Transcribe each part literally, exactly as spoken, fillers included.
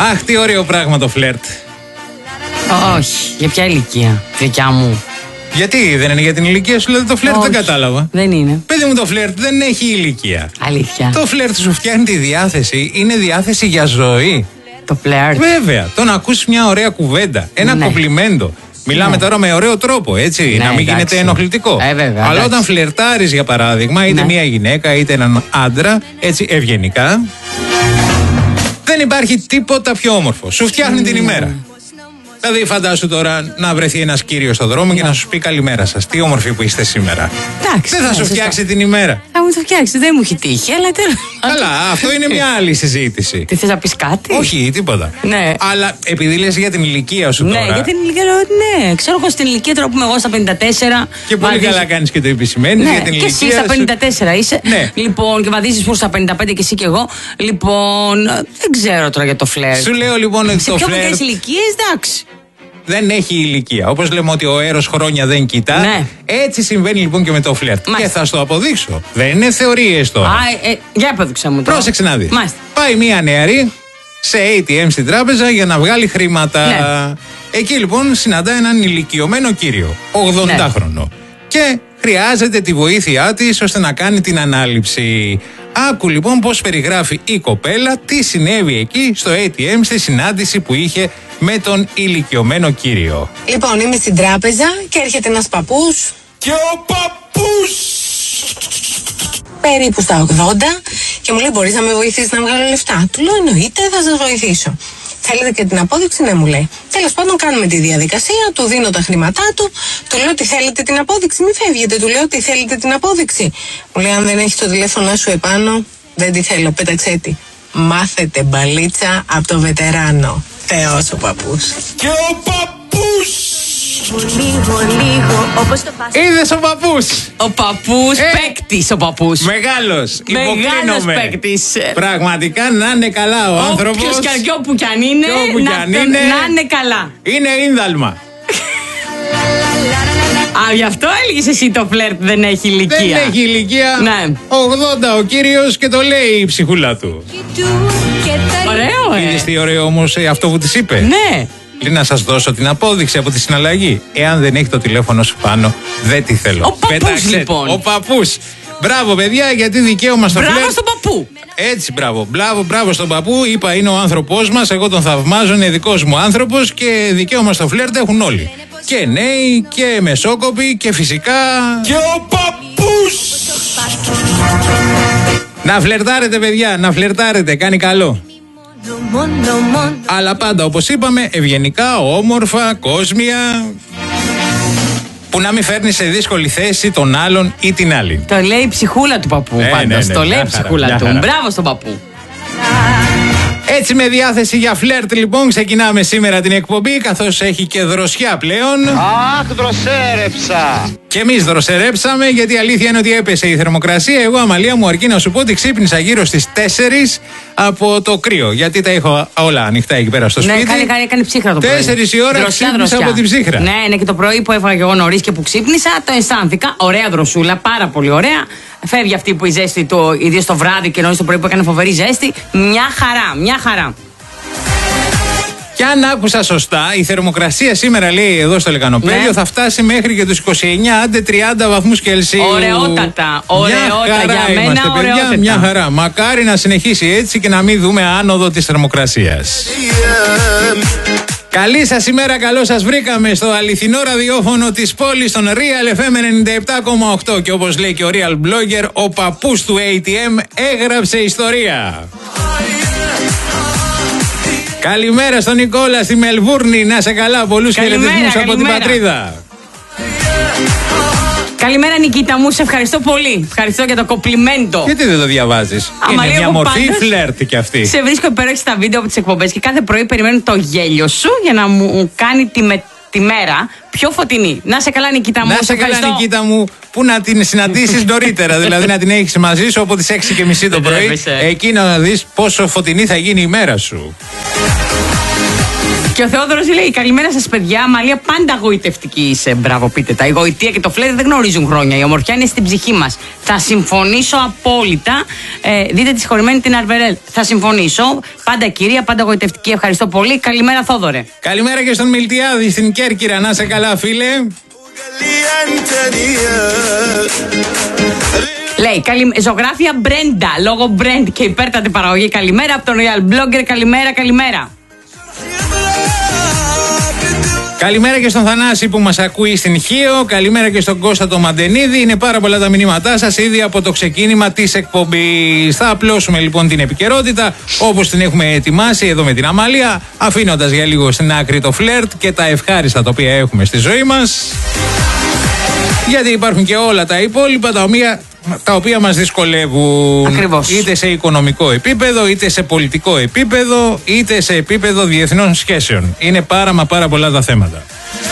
Αχ, τι ωραίο πράγμα το φλερτ. Όχι, για ποια ηλικία? Δικιά μου. Γιατί δεν είναι για την ηλικία σου, δηλαδή το φλερτ? Δεν κατάλαβα. Δεν είναι. Παιδί μου, το φλερτ δεν έχει ηλικία. Αλήθεια. Το φλερτ σου φτιάχνει τη διάθεση, είναι διάθεση για ζωή. Το φλερτ. Βέβαια, το να ακούσει μια ωραία κουβέντα, ένα ναι. κομπλιμέντο. Μιλάμε ναι. τώρα με ωραίο τρόπο, έτσι, ναι, να μην εντάξει. γίνεται ενοχλητικό. Ε, βέβαια, Αλλά εντάξει. όταν φλερτάρεις, για παράδειγμα, είτε ναι. μια γυναίκα είτε έναν άντρα, έτσι ευγενικά, δεν υπάρχει τίποτα πιο όμορφο. Σου φτιάχνει mm. την ημέρα. Δηλαδή, φαντάσου τώρα να βρεθεί ένας κύριος στον δρόμο και να σου πει καλημέρα σας. Τι όμορφοι που είστε σήμερα. Εντάξει, δεν θα σου φτιάξει την ημέρα. Θα μου το φτιάξει, δεν μου έχει τύχει, αλλά τέλος. Καλά, αυτό είναι μια άλλη συζήτηση. Τι θες να πεις κάτι? Όχι, τίποτα. Ναι. Αλλά επειδή λες για την ηλικία σου ναι, τώρα. Ναι, για την ηλικία, ναι. Ξέρω εγώ στην ηλικία τώρα που είμαι εγώ στα πενήντα τέσσερα. Και πολύ βαδίζεις... καλά κάνεις και το επισημαίνεις ναι, για την και ηλικία. Και εσύ στα πενήντα τέσσερα σου... είσαι. Ναι. Λοιπόν, και βαδίζεις προς τα πενήντα πέντε και εσύ και εγώ. Λοιπόν, δεν ξέρω τώρα για το φλερτ. Σου λέω λοιπόν ότι σε το πιο φλερτ. Σε πιο ηλικίες, εντάξει. Δεν έχει ηλικία. Όπως λέμε ότι ο έρος χρόνια δεν κοιτά. Ναι. Έτσι συμβαίνει λοιπόν και με το φλερτ. Μάλιστα. Και θα στο αποδείξω. Δεν είναι θεωρίες τώρα. Α, ε, για αποδείξα μου τώρα. Πρόσεξε να δεις. Μάλιστα. Πάει μία νεαρή σε έι τι εμ στην τράπεζα για να βγάλει χρήματα. Ναι. Εκεί λοιπόν συναντά έναν ηλικιωμένο κύριο, ογδοντάχρονο. Ναι. Και χρειάζεται τη βοήθειά της ώστε να κάνει την ανάληψη. Άκου λοιπόν πώς περιγράφει η κοπέλα τι συνέβη εκεί στο έι τι εμ στη συνάντηση που είχε με τον ηλικιωμένο κύριο. Λοιπόν, είμαι στην τράπεζα και έρχεται ένας παππούς. Και ο παππούς! Περίπου στα ογδόντα και μου λέει: μπορείς να με βοηθήσεις να βγάλω λεφτά? Του λέω: εννοείται, θα σας βοηθήσω. Θέλετε και την απόδειξη? Ναι, μου λέει. Τέλος πάντων, κάνουμε τη διαδικασία, του δίνω τα χρήματά του, του λέω: τι θέλετε την απόδειξη? Μη φεύγετε, του λέω: τι θέλετε την απόδειξη? Μου λέει: αν δεν έχει το τηλέφωνο σου επάνω, δεν τη θέλω, πέταξέ τη. Μάθετε μπαλίτσα από το βετεράνο. Θεός ο παππούς. Και ο παππούς! Είδες ο παππούς! Ο παππούς, ε, παίκτης ο παππούς. Μεγάλος, Μεγάλος παίκτης. Πραγματικά να είναι καλά ο Όποιος άνθρωπος. Όποιος και όπου κι αν είναι, όπου να, κι αν είναι, είναι, να είναι καλά. Είναι ίνδαλμα. Α, γι' αυτό έλεγες εσύ το φλερτ δεν έχει ηλικία. Δεν έχει ηλικία. Ναι. ογδόντα ο κύριος και το λέει η ψυχούλα του. Ωραίο, ε. Είδες τι ωραίο όμως αυτό που της είπε. Ναι. Λέει να σας δώσω την απόδειξη από τη συναλλαγή. Εάν δεν έχει το τηλέφωνο σου πάνω, δεν τη θέλω. Ο παππούς Πέταξε, λοιπόν. Ο παππούς. Μπράβο παιδιά, γιατί δικαίωμα στο φλερτ. Μπράβο στον παππού. Έτσι, μπράβο. Μπράβο, μπράβο στον παππού. Είπα, είναι ο άνθρωπός μας. Εγώ τον θαυμάζω. Είναι δικός μου άνθρωπος και δικαίωμα στο φλερτ έχουν όλοι. Και νέοι και μεσόκοποι και φυσικά. Και ο παππούς! Να φλερτάρετε, παιδιά, να φλερτάρετε. Κάνει καλό. Αλλά πάντα, όπως είπαμε, ευγενικά, όμορφα, κόσμια. Που να μην φέρνει σε δύσκολη θέση τον άλλον ή την άλλη. Το λέει η ψυχούλα του παππού, ε, πάντως. Ναι, ναι, το λέει η χαρά, ψυχούλα του. χαρά. Μπράβο στον παππού. Έτσι με διάθεση για φλερτ λοιπόν ξεκινάμε σήμερα την εκπομπή, καθώς έχει και δροσιά πλέον. Αχ, δροσέρεψα! Και εμείς δροσερέψαμε, γιατί η αλήθεια είναι ότι έπεσε η θερμοκρασία. Εγώ, Αμαλία μου, αρκεί να σου πω ότι ξύπνησα γύρω στις τέσσερις από το κρύο. Γιατί τα έχω όλα ανοιχτά εκεί πέρα στο σπίτι. Ναι, κάνει, κάνει, κάνει ψύχρα το πρωί. Τέσσερις η ώρα δροσιά, ξύπνησα δροσιά. από την ψύχρα. Ναι, ναι, και το πρωί που έφαγα εγώ νωρίς και που ξύπνησα, το αισθάνθηκα. Ωραία δροσούλα, πάρα πολύ ωραία. Φεύγει αυτή που η ζέστη, το, ιδίως το βράδυ και νωρίς το πρωί που έκανε φοβερή ζέστη. Μια χαρά, μια χαρά. Και αν άκουσα σωστά, η θερμοκρασία σήμερα, λέει εδώ στο Λεκανοπέδιο, ναι, θα φτάσει μέχρι και τους είκοσι εννιά, άντε τριάντα βαθμούς Κελσίου. Ωραιότατα, ωραιότατα. Για μένα είμαστε, παιδιά, ωραιότατα. μια χαρά. Μακάρι να συνεχίσει έτσι και να μην δούμε άνοδο της θερμοκρασίας. Καλή σας ημέρα, καλώς σας βρήκαμε στο αληθινό ραδιόφωνο της πόλης, των Real εφ εμ ενενήντα επτά κόμμα οκτώ. Και όπως λέει και ο Real Blogger, ο παππούς του έι τι εμ έγραψε ιστορία. Καλημέρα στον Νικόλα στη Μελβούρνη, να σε καλά, πολλούς χαιρετισμούς από την πατρίδα. Καλημέρα Νικήτα μου, σε ευχαριστώ πολύ. Ευχαριστώ για το κομπλιμέντο. Γιατί δεν το διαβάζεις? Άμα είναι μια μορφή πάντως, φλερτ κι αυτή. Σε βρίσκω υπέροχη στα βίντεο από τις εκπομπές και κάθε πρωί περιμένω το γέλιο σου για να μου κάνει τη, με, τη μέρα πιο φωτεινή. Να σε καλά Νικήτα μου. Να σε καλά Νικήτα μου, που να την συναντήσεις νωρίτερα, δηλαδή να την έχεις μαζί σου από τις έξι και μισή το πρωί, εκεί να δεις πόσο φωτεινή θα γίνει η μέρα σου. Και ο Θεόδωρος λέει: καλημέρα σας, παιδιά. Μαλία, πάντα γοητευτική είσαι. Μπράβο, πείτε τα. Η γοητεία και το φλερ δεν γνωρίζουν χρόνια. Η ομορφιά είναι στην ψυχή μας. Θα συμφωνήσω απόλυτα. Ε, δείτε τη συγχωρημένη την Αρβερέλ. Θα συμφωνήσω. Πάντα κυρία, πάντα γοητευτική. Ευχαριστώ πολύ. Καλημέρα, Θόδωρε. Καλημέρα και στον Μιλτιάδη στην Κέρκυρα. Να σε καλά, φίλε. Λέει, καλη... ζωγράφια Μπρέντα, λόγω Μπρέντ και υπέρτατη παραγωγή. Καλημέρα από τον Real Blogger. Καλημέρα, καλημέρα. Καλημέρα και στον Θανάση που μας ακούει στην Χίο. Καλημέρα και στον Κώστα το Μαντενίδη. Είναι πάρα πολλά τα μηνύματά σας ήδη από το ξεκίνημα της εκπομπής. Θα απλώσουμε λοιπόν την επικαιρότητα όπως την έχουμε ετοιμάσει εδώ με την Αμάλια, αφήνοντας για λίγο στην άκρη το φλερτ και τα ευχάριστα τα οποία έχουμε στη ζωή μας. Γιατί υπάρχουν και όλα τα υπόλοιπα τα οποία, τα οποία μας δυσκολεύουν. Ακριβώς. Είτε σε οικονομικό επίπεδο, είτε σε πολιτικό επίπεδο, είτε σε επίπεδο διεθνών σχέσεων. Είναι πάρα μα πάρα πολλά τα θέματα.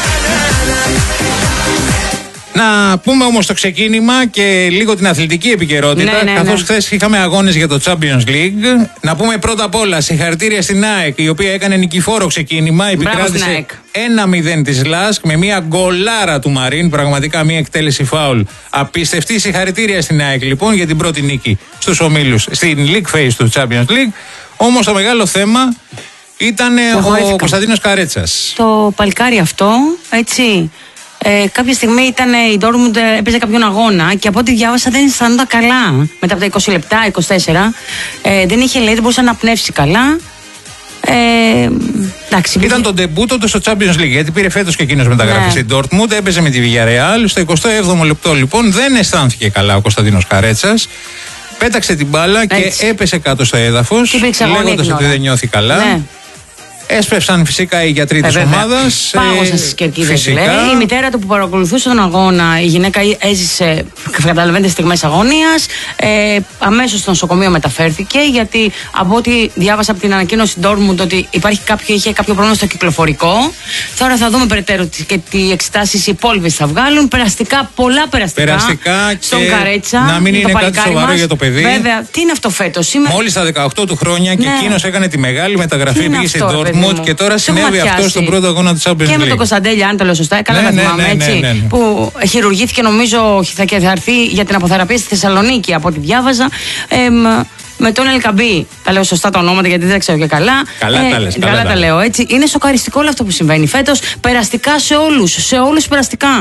Να πούμε όμως το ξεκίνημα και λίγο την αθλητική επικαιρότητα, ναι, ναι, καθώς ναι. χθες είχαμε αγώνες για το Champions League. Να πούμε πρώτα απ' όλα συγχαρητήρια στην ΑΕΚ, η οποία έκανε νικηφόρο ξεκίνημα, επικράτησε ένα μηδέν της Λάσκ με μια γκολάρα του Μαρίν, πραγματικά μια εκτέλεση φάουλ απίστευτη. Συγχαρητήρια στην ΑΕΚ λοιπόν για την πρώτη νίκη στους ομίλους, στην League Phase του Champions League. Όμως το μεγάλο θέμα ήταν ο Κωνσταντίνος Καρέτσας. Το παλικάρι αυτό, έτσι... Ε, κάποια στιγμή ήταν η Ντόρτμουντ, έπαιζε κάποιον αγώνα και από ό,τι διάβασα δεν αισθανόταν καλά. Μετά από τα είκοσι λεπτά, είκοσι τέσσερα, ε, δεν είχε, λέει, δεν μπορούσε να πνεύσει καλά. Ε, εντάξει, ήταν το ντεμπούτο του στο Champions League, γιατί πήρε φέτος και εκείνος μεταγραφή ναι. στην Dortmund, έπαιζε με τη Villarreal. Στο εικοστό έβδομο λεπτό λοιπόν δεν αισθάνθηκε καλά ο Κωνσταντίνος Καρέτσας. Πέταξε την μπάλα έτσι. Και έπεσε κάτω στο έδαφος, λέγοντας ότι δεν νιώθει καλά. Ναι. Έσπευσαν φυσικά οι γιατροί της ομάδας. Πάγωσαν στις κερκίδες, λέει. Η μητέρα του που παρακολουθούσε τον αγώνα, η γυναίκα έζησε, καταλαβαίνετε, στιγμές αγωνίας. Ε, αμέσως στο νοσοκομείο μεταφέρθηκε, γιατί από ό,τι διάβασα από την ανακοίνωση Ντόρτμουντ ότι υπάρχει κάποιο, είχε κάποιο πρόβλημα στο κυκλοφορικό. Τώρα θα δούμε περαιτέρω και τι εξετάσεις οι υπόλοιπες θα βγάλουν. Περαστικά, πολλά περαστικά. Περαστικά στον και Καρέτσα. Να μην είναι κάτι σοβαρό για το παιδί. Βέβαια, τι είναι αυτό φέτος. Είμαι... Μόλις στα δεκαοκτώ του χρόνια ναι. και εκείνος έκανε τη μεγάλη μεταγραφή, πήγε στην Dortmund. Και τώρα συνέβη αυτό στον πρώτο αγώνα του Champions League. Και με τον Κωνσταντέλια, αν το λέω σωστά, καλά ναι, τα θυμάμαι, ναι, ναι, έτσι. Ναι, ναι, ναι. Που χειρουργήθηκε, νομίζω, θα, και θα έρθει για την αποθεραπεία στη Θεσσαλονίκη, από ό,τι διάβαζα. Ε, με τον Ελκαμπή, τα λέω σωστά τα ονόματα γιατί δεν ξέρω και καλά. Καλά ε, τα λες, καλά, καλά τα λέω, έτσι. Είναι σοκαριστικό όλο αυτό που συμβαίνει φέτος. Περαστικά σε όλους, σε όλους περαστικά.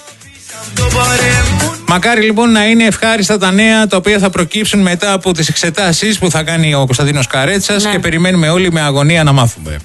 Μακάρι λοιπόν να είναι ευχάριστα τα νέα τα οποία θα προκύψουν μετά από τις εξετάσεις που θα κάνει ο Κωνσταντίνος Καρέτσας ναι. και περιμένουμε όλοι με αγωνία να μάθουμε.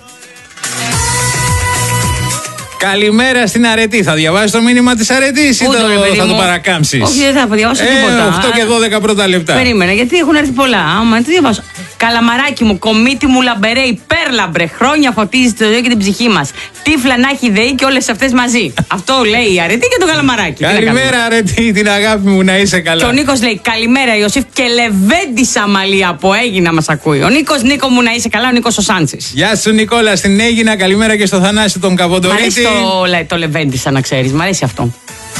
Καλημέρα στην Αρετή. Θα διαβάσεις το μήνυμα της Αρετής ή το, θα το παρακάμψεις? Όχι, δεν θα διαβάσω ε, τίποτα. οκτώ και δώδεκα πρώτα λεπτά. Περίμενε, γιατί έχουν έρθει πολλά. Άμα δεν διαβάσω. Καλαμαράκι μου, κομίτι μου λαμπερέ, υπέρλαμπρε. Χρόνια φωτίζει το ζωή και την ψυχή μας. Τύφλα να έχει δεεί και όλες αυτές μαζί. Αυτό λέει η Αρετή και το Καλαμαράκι. Καλημέρα, Αρετή, την αγάπη μου, να είσαι καλά. Και ο Νίκος λέει καλημέρα, Ιωσήφ και Λεβέντης Αμαλία από Έγινα μας ακούει. Ο Νίκος, Νίκο μου, να είσαι καλά, ο Νίκος ο Σάντσης. Γεια σου, Νικόλα, στην Έγινα. Καλημέρα και στο Θανάση τον Καβοντορίτη. Το, το Λεβέντησα, να ξέρεις, μ' αρέσει αυτό.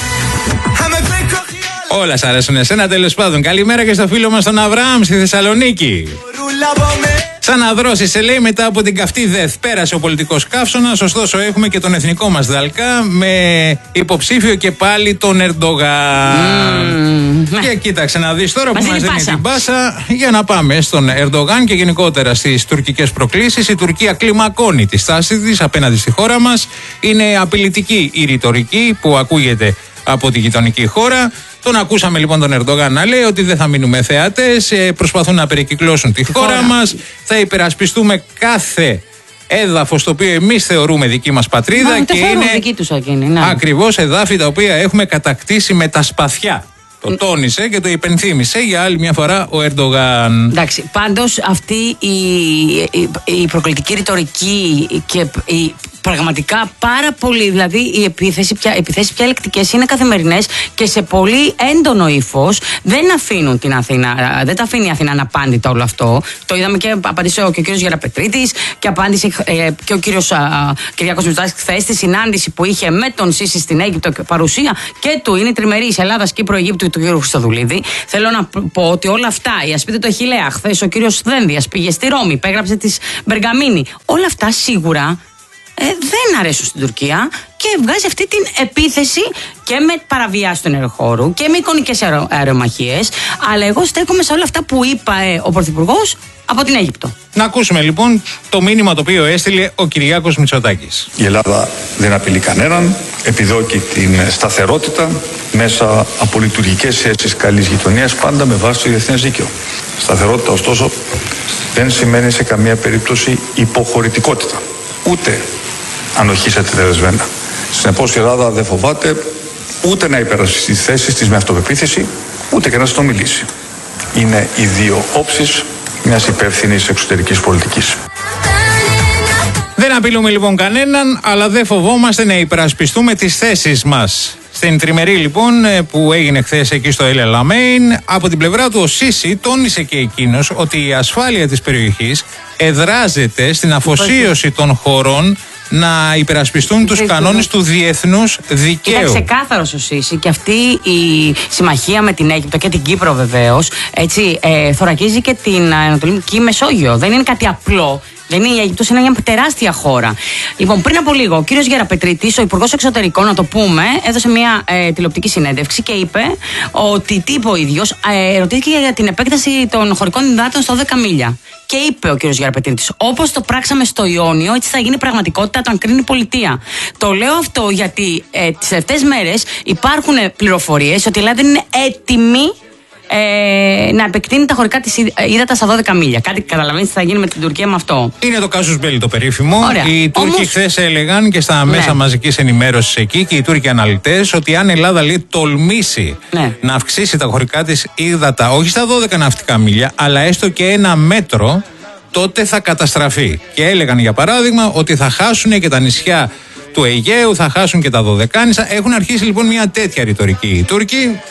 Όλα σ' αρέσουν εσένα, τέλος πάντων. Καλημέρα και στο φίλο μας τον Αβραάμ στη Θεσσαλονίκη. Σαν να δρώσει, σε λέει, μετά από την καυτή ΔΕΘ πέρασε ο πολιτικός καύσωνας. Ωστόσο, έχουμε και τον εθνικό μας Δαλκά με υποψήφιο και πάλι τον Ερντογάν. Mm, και κοίταξε να δεις τώρα που μας δίνει την πάσα για να πάμε στον Ερντογάν και γενικότερα στις τουρκικές προκλήσεις. Η Τουρκία κλιμακώνει τη στάση της απέναντι στη χώρα μας. Είναι απειλητική η ρητορική που ακούγεται από τη γειτονική χώρα. Τον ακούσαμε λοιπόν τον Ερντογάν να λέει ότι δεν θα μείνουμε θεατές, προσπαθούν να περικυκλώσουν τη, τη χώρα, χώρα μας, θα υπερασπιστούμε κάθε έδαφος το οποίο εμείς θεωρούμε δική μας πατρίδα. Μα, και είναι δική τους εκείνη, ναι. ακριβώς εδάφη τα οποία έχουμε κατακτήσει με τα σπαθιά. Το τόνισε και το υπενθύμησε για άλλη μια φορά ο Ερντογάν. Εντάξει, πάντως αυτή η, η, η προκλητική ρητορική και η πραγματικά πάρα πολύ, δηλαδή οι επιθέσεις πια, επιθέσεις πια ελεκτικές είναι καθημερινές και σε πολύ έντονο ύφος δεν αφήνουν την Αθήνα, δεν τα αφήνει η Αθήνα αναπάντητα όλο αυτό. Το είδαμε και απάντησε και ο κύριος Γεραπετρίτης και απάντησε ε, και ο κύριος Κυριάκος Μητσοτάκης χθες στη συνάντηση που είχε με τον Σίση στην Αίγυπτο, παρουσία και του είναι τριμερής Ελλάδας, Κύπρο, Αιγύπτου του κύριου Χριστοδουλίδη. Θέλω να πω ότι όλα αυτά, η ασπίδα του Αχιλλέα, χθες ο κύριος Δένδιας πήγε στη Ρώμη, υπέγραψε τη Μπεργαμίνη. Όλα αυτά σίγουρα ε, δεν αρέσουν στην Τουρκία και βγάζει αυτή την επίθεση και με παραβιάση του ενεργοχώρου και με εικονικές αερομαχίες. Αλλά εγώ στέκομαι σε όλα αυτά που είπα ε, ο Πρωθυπουργός από την Αίγυπτο. Να ακούσουμε λοιπόν το μήνυμα το οποίο έστειλε ο Κυριάκος Μητσοτάκης. Η Ελλάδα δεν απειλεί κανέναν, επιδιώκει την σταθερότητα μέσα από λειτουργικές σχέσεις καλής γειτονίας, πάντα με βάση το διεθνές δίκαιο. Σταθερότητα, ωστόσο, δεν σημαίνει σε καμία περίπτωση υποχωρητικότητα, ούτε ανοχή σε τετελεσμένα. Συνεπώς η Ελλάδα δεν φοβάται ούτε να υπερασπιστεί τις θέσεις της με αυτοπεποίθηση, ούτε και να συνομιλήσει. Είναι οι δύο όψεις μιας υπεύθυνης εξωτερικής πολιτικής. Δεν απειλούμε λοιπόν κανέναν, αλλά δεν φοβόμαστε να υπερασπιστούμε τις θέσεις μας. Στην τριμερή λοιπόν που έγινε χθες εκεί στο El Alamein, από την πλευρά του ο Σίση τόνισε και εκείνος ότι η ασφάλεια της περιοχής εδράζεται στην αφοσίωση των χωρών να υπερασπιστούν τους κανόνες του διεθνούς δικαίου. Ήταν ξεκάθαρος ο Σίση και αυτή η συμμαχία με την Αίγυπτο και την Κύπρο βεβαίως, έτσι, ε, θωρακίζει και την Ανατολική Μεσόγειο. Δεν είναι κάτι απλό. Δεν είναι η Αίγυπτος, είναι μια τεράστια χώρα. Λοιπόν, πριν από λίγο, ο κύριος Γεραπετρίτης, ο Υπουργός Εξωτερικών, να το πούμε, έδωσε μια ε, τηλεοπτική συνέντευξη και είπε ότι τι είπε ο ίδιος, ε, ρωτήθηκε για την επέκταση των χωρικών υδάτων στα δώδεκα μίλια. Και είπε ο κύριος Γεραπετρίτης, όπως το πράξαμε στο Ιόνιο, έτσι θα γίνει πραγματικότητα όταν κρίνει η πολιτεία. Το λέω αυτό γιατί ε, τις τελευταίες μέρες υπάρχουν πληροφορίες ότι η Ελλάδα είναι έτοιμη Ε, να επεκτείνει τα χωρικά της ύδατα στα δώδεκα μίλια. Κάτι καταλαβαίνετε τι θα γίνει με την Τουρκία με αυτό. Είναι το casus belli το περίφημο. Ωραία. Οι Τούρκοι Όμως... χθες έλεγαν και στα μέσα ναι. μαζικής ενημέρωσης εκεί και οι Τούρκοι αναλυτές ότι αν η Ελλάδα λέει τολμήσει ναι. να αυξήσει τα χωρικά της ύδατα όχι στα δώδεκα ναυτικά μίλια, αλλά έστω και ένα μέτρο, τότε θα καταστραφεί. Και έλεγαν για παράδειγμα ότι θα χάσουν και τα νησιά του Αιγαίου, θα χάσουν και τα Δωδεκάνησα. Έχουν αρχίσει λοιπόν μια τέτοια ρητορική οι Τούρκοι.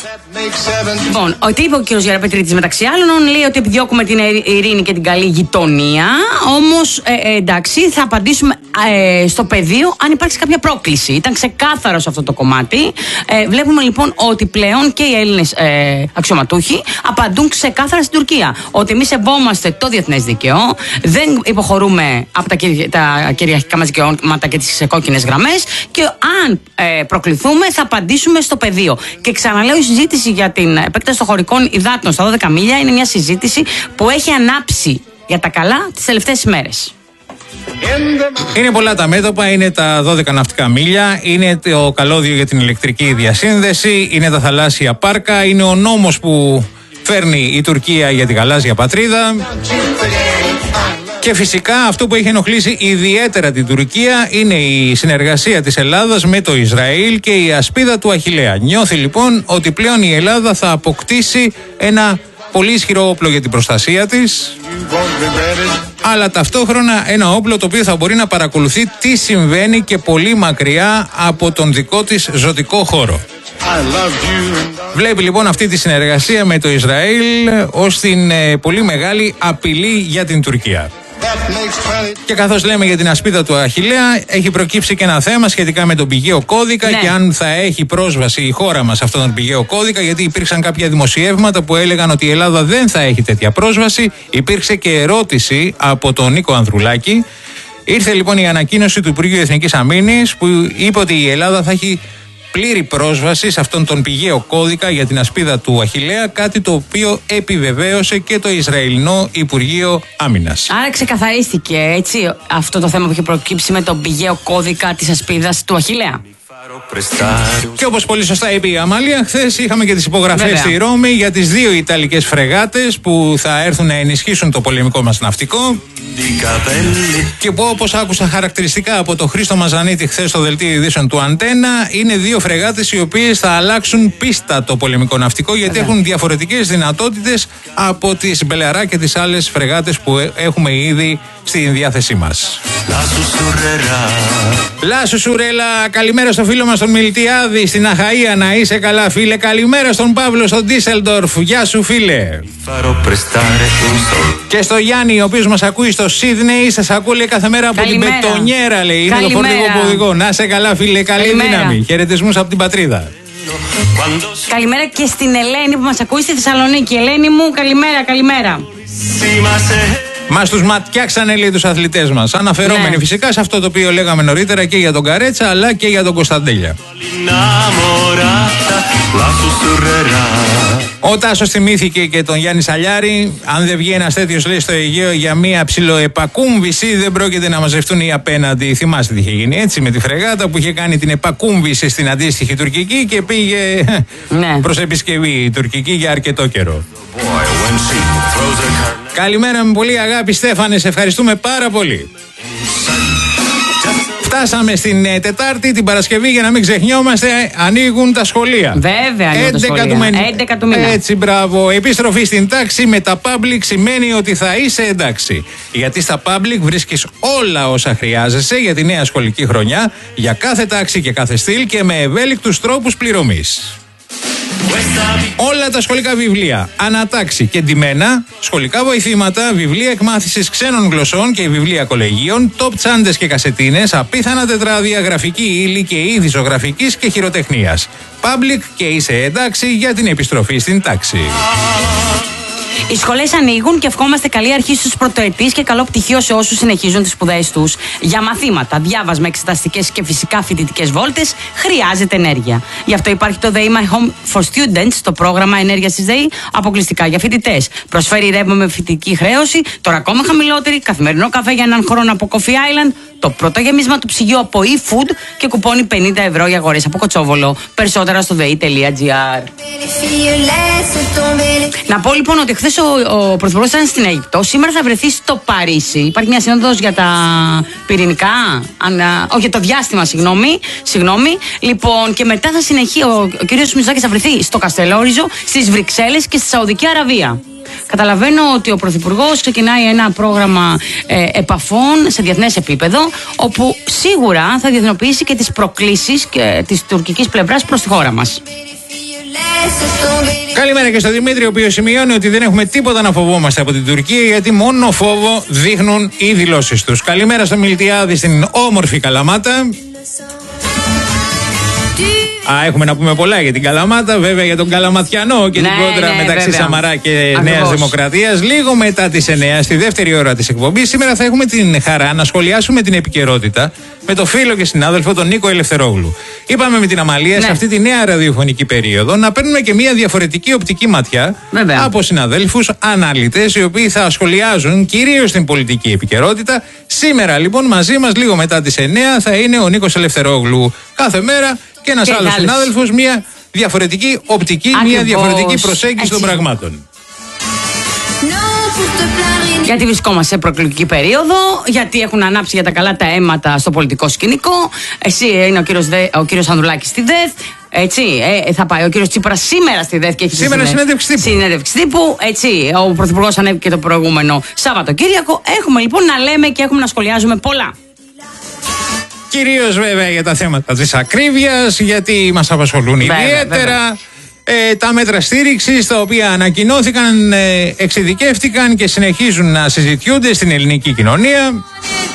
Λοιπόν, ο είπε ο κ. Γεραπετρίτης μεταξύ άλλων, λέει ότι επιδιώκουμε την ειρήνη και την καλή γειτονία. Όμως, ε, ε, εντάξει, θα απαντήσουμε ε, στο πεδίο αν υπάρξει κάποια πρόκληση. Ήταν ξεκάθαρο σε αυτό το κομμάτι. Ε, βλέπουμε λοιπόν ότι πλέον και οι Έλληνες ε, αξιωματούχοι απαντούν ξεκάθαρα στην Τουρκία. Ότι εμείς σεβόμαστε το διεθνές δίκαιο, δεν υποχωρούμε από τα, κυρι, τα κυριαρχικά μας δικαιώματα και τις κόκκινες γραμμές και αν ε, προκληθούμε θα απαντήσουμε στο πεδίο. Και ξαναλέω, η συζήτηση για την επέκταση των χωρικών υδάτων στα δώδεκα μίλια είναι μια συζήτηση που έχει ανάψει για τα καλά τις τελευταίες ημέρες. Είναι πολλά τα μέτωπα, είναι τα δώδεκα ναυτικά μίλια, είναι το καλώδιο για την ηλεκτρική διασύνδεση, είναι τα θαλάσσια πάρκα, είναι ο νόμος που φέρνει η Τουρκία για την γαλάζια πατρίδα. Και φυσικά αυτό που έχει ενοχλήσει ιδιαίτερα την Τουρκία είναι η συνεργασία της Ελλάδας με το Ισραήλ και η ασπίδα του Αχιλλέα. Νιώθει λοιπόν ότι πλέον η Ελλάδα θα αποκτήσει ένα πολύ ισχυρό όπλο για την προστασία της, αλλά ταυτόχρονα ένα όπλο το οποίο θα μπορεί να παρακολουθεί τι συμβαίνει και πολύ μακριά από τον δικό της ζωτικό χώρο. Βλέπει λοιπόν αυτή τη συνεργασία με το Ισραήλ ως την ε, πολύ μεγάλη απειλή για την Τουρκία. Και καθώς λέμε για την ασπίδα του Αχιλλέα, έχει προκύψει και ένα θέμα σχετικά με τον πηγαίο κώδικα, ναι. και αν θα έχει πρόσβαση η χώρα μας σε αυτόν τον πηγαίο κώδικα, γιατί υπήρξαν κάποια δημοσιεύματα που έλεγαν ότι η Ελλάδα δεν θα έχει τέτοια πρόσβαση. Υπήρξε και ερώτηση από τον Νίκο Ανδρουλάκη. Ήρθε λοιπόν η ανακοίνωση του Υπουργείου Εθνικής Αμήνης που είπε ότι η Ελλάδα θα έχει πλήρη πρόσβαση σε αυτόν τον πηγαίο κώδικα για την ασπίδα του Αχιλλέα, κάτι το οποίο επιβεβαίωσε και το Ισραηλινό Υπουργείο Άμυνας. Άρα ξεκαθαρίστηκε έτσι αυτό το θέμα που είχε προκύψει με τον πηγαίο κώδικα της ασπίδας του Αχιλλέα. Και όπως πολύ σωστά είπε η Αμάλια, χθες είχαμε και τις υπογραφές Βέβαια. στη Ρώμη για τις δύο Ιταλικές φρεγάτες που θα έρθουν να ενισχύσουν το πολεμικό μας ναυτικό. Και που, όπως άκουσα χαρακτηριστικά από το Χρήστο Μαζανίτη χθες στο δελτίο ειδήσεων του Αντένα, είναι δύο φρεγάτες οι οποίες θα αλλάξουν πίστα το πολεμικό ναυτικό, γιατί Βέβαια. έχουν διαφορετικές δυνατότητες από τις Μπελαρά και τις άλλες φρεγάτες που έχουμε ήδη στην διάθεσή μας. Λάσου Σουρέλα, καλημέρα στο φίλο μας τον Μιλτιάδη στην Αχαΐα, να είσαι καλά φίλε. Καλημέρα στον Παύλο στον Ντίσελντορφ, γεια σου φίλε. Και στο Γιάννη, ο οποίος μας ακούει στο Σίδνεϊ, σας ακούει λέει, κάθε μέρα από Καλημέρα. την Μπετονιέρα, λέει. Είναι Καλημέρα. το φορτηγό που οδηγώ. Να είσαι καλά φίλε, καλή Καλημέρα. δύναμη. Χαιρετισμούς από την πατρίδα. Καλημέρα και στην Ελένη που μας ακούει στη Θεσσαλονίκη. Ελένη μου, καλημέρα, καλημέρα. Μας τους ματιάξανε, λέει, τους αθλητές μας. Αναφερόμενοι ναι. φυσικά σε αυτό το οποίο λέγαμε νωρίτερα και για τον Καρέτσα αλλά και για τον Κωνσταντέλια. Ο Τάσος θυμήθηκε και τον Γιάννη Σαλιάρη. Αν δεν βγει ένας τέτοιος, λέει, στο Αιγαίο για μία ψιλοεπακούμβηση, δεν πρόκειται να μαζευτούν οι απέναντι. Θυμάστε τι είχε γίνει έτσι με τη φρεγάτα που είχε κάνει την επακούμβηση στην αντίστοιχη τουρκική και πήγε ναι. προς επισκευή η τουρκική για αρκετό καιρό. Καλημέρα με πολύ αγάπη, Στέφανε, σε ευχαριστούμε πάρα πολύ. Φτάσαμε στην ε, Τετάρτη, την Παρασκευή, για να μην ξεχνιόμαστε, ανοίγουν τα σχολεία. Βέβαια, ανοίγουν τα σχολεία. έντεκα του μήνα. Έτσι, μπράβο. Επιστροφή στην τάξη με τα public σημαίνει ότι θα είσαι εντάξει. Γιατί στα public βρίσκεις όλα όσα χρειάζεσαι για τη νέα σχολική χρονιά, για κάθε τάξη και κάθε στυλ και με ευέλικτους τρόπους πληρωμής. Όλα τα σχολικά βιβλία, ανατάξει και ντυμένα, σχολικά βοηθήματα, βιβλία εκμάθησης ξένων γλωσσών και βιβλία κολεγίων, top τσάντες και κασετίνες, απίθανα τετράδια, γραφική ύλη και είδη ζωγραφικής και χειροτεχνίας. Public και είσαι εντάξει για την επιστροφή στην τάξη. Οι σχολές ανοίγουν και ευχόμαστε καλή αρχή στους πρωτοετής και καλό πτυχίο σε όσους συνεχίζουν τις σπουδές τους. Για μαθήματα, διάβασμα, εξεταστικές και φυσικά φοιτητικές βόλτες χρειάζεται ενέργεια. Γι' αυτό υπάρχει το ΔΕΗ My Home for Students, το πρόγραμμα ενέργειας της ΔΕΗ, αποκλειστικά για φοιτητές. Προσφέρει ρεύμα με φοιτητική χρέωση, τώρα ακόμα χαμηλότερη, καθημερινό καφέ για έναν χρόνο από Coffee Island, το πρώτο γεμίσμα του ψυγείου από eFood και κουπόνι πενήντα ευρώ για αγορές από Κοτσόβολο. Περισσότερα στο δei τελεία τζι άρ. Να πω λοιπόν ότι χθες ο, ο Πρωθυπουργός ήταν στην Αίγυπτο, σήμερα θα βρεθεί στο Παρίσι. Υπάρχει μια σύνοδος για τα πυρηνικά, αν, όχι για το διάστημα, συγγνώμη, συγγνώμη. Λοιπόν, και μετά θα συνεχίσει, ο, ο κ. Μητσοτάκης θα βρεθεί στο Καστελόριζο, στις Βρυξέλλες και στη Σαουδική Αραβία. Καταλαβαίνω ότι ο Πρωθυπουργός ξεκινάει ένα πρόγραμμα ε, επαφών σε διεθνές επίπεδο, όπου σίγουρα θα διεθνοποιήσει και τις προκλήσεις και της τουρκικής πλευράς προς τη χώρα μας. Καλημέρα και στο Δημήτρη, ο οποίος σημειώνει ότι δεν έχουμε τίποτα να φοβόμαστε από την Τουρκία, γιατί μόνο φόβο δείχνουν οι δηλώσεις τους. Καλημέρα στο Μιλτιάδη στην όμορφη Καλαμάτα. Α, έχουμε να πούμε πολλά για την Καλαμάτα, βέβαια για τον Καλαματιανό και ναι, την κόντρα ναι, μεταξύ βέβαια. Σαμαρά και Νέας Δημοκρατίας. Λίγο μετά τις εννιά, στη δεύτερη ώρα της εκπομπής, σήμερα θα έχουμε την χαρά να σχολιάσουμε την επικαιρότητα με τον φίλο και συνάδελφο τον Νίκο Ελευθερόγλου. Είπαμε με την Αμαλία, ναι, σε αυτή τη νέα ραδιοφωνική περίοδο να παίρνουμε και μια διαφορετική οπτική ματιά βέβαια. Από συναδέλφους αναλυτές, οι οποίοι θα σχολιάζουν κυρίως την πολιτική επικαιρότητα. Σήμερα λοιπόν μαζί μας λίγο μετά τις εννιά θα είναι ο Νίκος Ελευθερόγλου. Κάθε μέρα και ένας και άλλος συνάδελφος, μια διαφορετική οπτική, ακριβώς, μια διαφορετική προσέγγιση έτσι των πραγμάτων. Γιατί βρισκόμαστε σε προεκλογική περίοδο, γιατί έχουν ανάψει για τα καλά τα αίματα στο πολιτικό σκηνικό. Εσύ είναι ο κύριος, Δε, ο κύριος Ανδρουλάκης στη ΔΕΘ. Έτσι, ε, θα πάει ο κύριος Τσίπρας σήμερα στη ΔΕΘ και έχει σήμερα συνέντευξη τύπου. Συνέντευξη τύπου. Έτσι, ο Πρωθυπουργός ανέβηκε το προηγούμενο Σαββατοκύριακο. Έχουμε λοιπόν να λέμε και έχουμε να σχολιάζουμε πολλά. Κυρίως βέβαια για τα θέματα της ακρίβειας, γιατί μας απασχολούν βέβαια, ιδιαίτερα. Βέβαια. Ε, τα μέτρα στήριξης τα οποία ανακοινώθηκαν, ε, εξειδικεύτηκαν και συνεχίζουν να συζητιούνται στην ελληνική κοινωνία,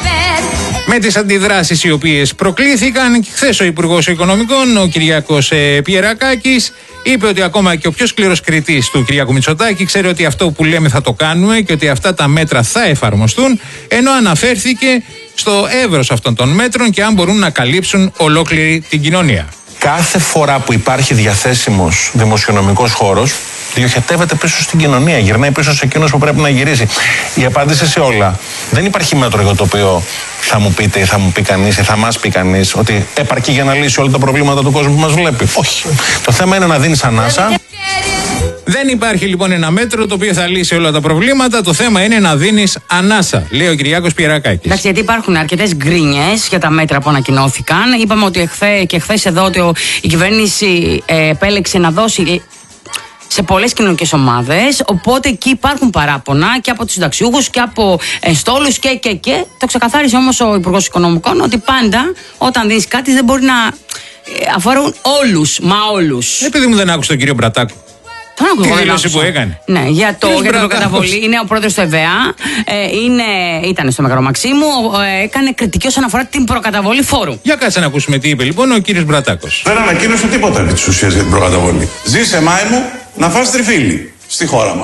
με τις αντιδράσεις οι οποίες προκλήθηκαν. Χθες ο Υπουργός Οικονομικών, ο Κυριάκος ε, Πιερακάκης, είπε ότι ακόμα και ο πιο σκληρός κριτής του Κυριάκου Μητσοτάκη ξέρει ότι αυτό που λέμε θα το κάνουμε και ότι αυτά τα μέτρα θα εφαρμοστούν, ενώ αναφέρθηκε στο εύρος αυτών των μέτρων και αν μπορούν να καλύψουν ολόκληρη την κοινωνία. Κάθε φορά που υπάρχει διαθέσιμος δημοσιονομικός χώρος, διοχετεύεται πίσω στην κοινωνία, γυρνάει πίσω σε εκείνους που πρέπει να γυρίσει. Η απάντηση σε όλα. Δεν υπάρχει μέτρο για το οποίο θα μου πείτε ή θα μου πει κανείς ή θα μας πει κανείς ότι επαρκεί για να λύσει όλα τα προβλήματα του κόσμου που μας βλέπει. Όχι. Το θέμα είναι να δίνεις ανάσα. Δεν υπάρχει λοιπόν ένα μέτρο το οποίο θα λύσει όλα τα προβλήματα. Το θέμα είναι να δίνεις ανάσα, λέει ο Κυριάκος Πιερακάκης. Εντάξει, γιατί υπάρχουν αρκετές γκρίνιες για τα μέτρα που ανακοινώθηκαν. Είπαμε ότι εχθέ, και χθες εδώ ότι ο, η κυβέρνηση ε, επέλεξε να δώσει σε πολλές κοινωνικές ομάδες. Οπότε εκεί υπάρχουν παράπονα και από τους συνταξιούχους και από ε, στόλους και, και, και. Το ξεκαθάρισε όμως ο Υπουργός Οικονομικών ότι πάντα όταν δίνεις κάτι δεν μπορεί να ε, αφορούν όλους, μα όλους. Επειδή μου δεν άκουσε τον κύριο Μπρατάκο. Τη δήλωση που έκανε. Ναι, για, το, για την προκαταβολή. Είναι ο πρόεδρος του ΕΒΕΑ. Ε, είναι, ήταν στο Μεγάλο Μαξίμου. Ε, έκανε κριτική όσον αφορά την προκαταβολή φόρου. Για κάτσε να ακούσουμε τι είπε λοιπόν ο κύριος Μπρατάκος. Δεν ανακοίνωσε τίποτα επί της ουσίας για την προκαταβολή. Ζήσε, Μάη μου, να φας τριφύλι στη χώρα μας.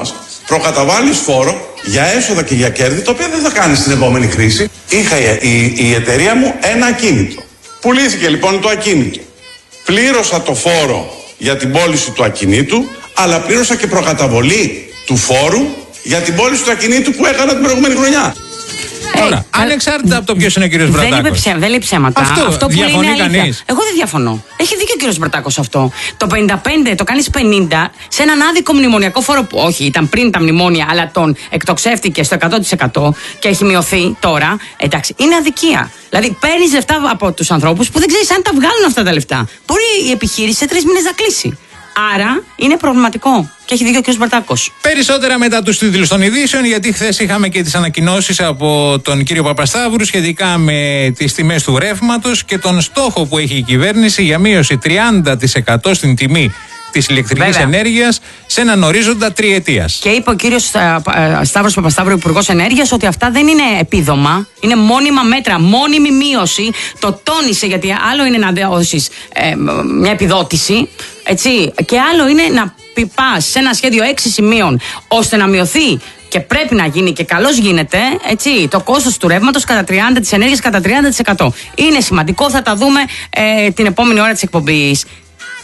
προκαταβάλεις φόρο για έσοδα και για κέρδη, το οποίο δεν θα κάνεις στην επόμενη κρίση. Είχα η, η εταιρεία μου ένα ακίνητο. Πουλήθηκε λοιπόν το ακίνητο. Πλήρωσα το φόρο για την πώληση του ακινήτου, αλλά πλήρωσα και προκαταβολή του φόρου για την πώληση του ακινήτου που έκανα την προηγούμενη χρονιά. Τώρα, ε, ανεξάρτητα από το ποιος είναι ο κύριος Μπρατάκος. Δεν, ψέ, δεν λέει ψέματα. Αυτό, αυτό που διαφωνεί είναι κανείς? Εγώ δεν διαφωνώ. Έχει δίκιο ο κύριος Μπρατάκος αυτό. Το πενήντα πέντε το κάνεις πενήντα σε έναν άδικο μνημονιακό φόρο που όχι, ήταν πριν τα μνημόνια, αλλά τον εκτοξεύτηκε στο εκατό τοις εκατό και έχει μειωθεί τώρα. Εντάξει, είναι αδικία. Δηλαδή, παίρνεις λεφτά από τους ανθρώπους που δεν ξέρεις αν τα βγάλουν αυτά τα λεφτά. Μπορεί η επιχείρηση σε τρεις μήνες να κλείσει. Άρα είναι προβληματικό. Και έχει δίκιο ο κ. Μπρατάκος. Περισσότερα μετά τους τίτλους των ειδήσεων, γιατί χθες είχαμε και τις ανακοινώσεις από τον κύριο Παπασταύρου σχετικά με τις τιμές του ρεύματος και τον στόχο που έχει η κυβέρνηση για μείωση τριάντα τοις εκατό στην τιμή της ηλεκτρικής ενέργειας σε έναν ορίζοντα τριετίας. Και είπε ο κύριος Σταύρος Παπασταύρου, Υπουργός Ενέργειας, ότι αυτά δεν είναι επίδομα, είναι μόνιμα μέτρα, μόνιμη μείωση. Το τόνισε, γιατί άλλο είναι να δώσεις ε, μια επιδότηση, έτσι, και άλλο είναι να πας σε ένα σχέδιο έξι σημείων ώστε να μειωθεί. Και πρέπει να γίνει και καλώς γίνεται, έτσι, το κόστος του ρεύματος κατά τριάντα τοις εκατό της ενέργειας κατά τριάντα τοις εκατό. Είναι σημαντικό, θα τα δούμε ε, την επόμενη ώρα της εκπομπής.